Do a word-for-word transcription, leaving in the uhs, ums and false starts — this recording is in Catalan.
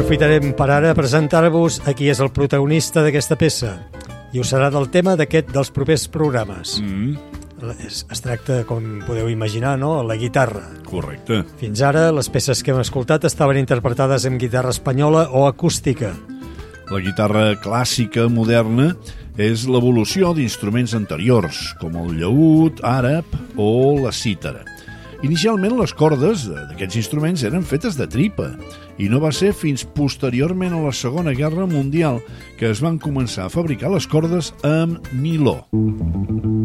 aprofitarem per ara presentar-vos a qui és el protagonista d'aquesta peça. I ho serà del tema d'aquest dels propers programes. Mm. Es, es tracta, com podeu imaginar, no?, la guitarra. Correcte. Fins ara, les peces que hem escoltat estaven interpretades en guitarra espanyola o acústica. La guitarra clàssica moderna és l'evolució d'instruments anteriors, com el llaüt, àrab o la cítara. Inicialment, les cordes d'aquests instruments eren fetes de tripa i no va ser fins posteriorment a la Segona Guerra Mundial que es van començar a fabricar les cordes amb niló.